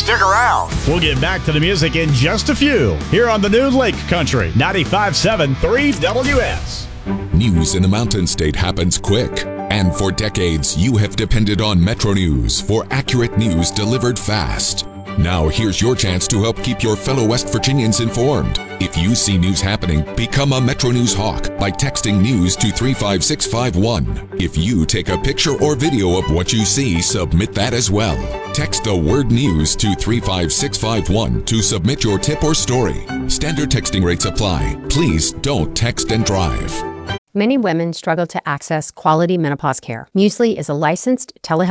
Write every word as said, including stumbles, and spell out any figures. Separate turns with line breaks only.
Stick around.
We'll get back to the music in just a few here on the new Lake Country ninety-five point seven three W S.
News in the Mountain State happens quick. And for decades, you have depended on Metro News for accurate news delivered fast. Now here's your chance to help keep your fellow West Virginians informed. If you see news happening, become a Metro News Hawk by texting news to three five six five one. If you take a picture or video of what you see, submit that as well. Text the word news to three five six five one to submit your tip or story. Standard texting rates apply. Please don't text and drive.
Many women struggle to access quality menopause care. Muesli is a licensed telehealth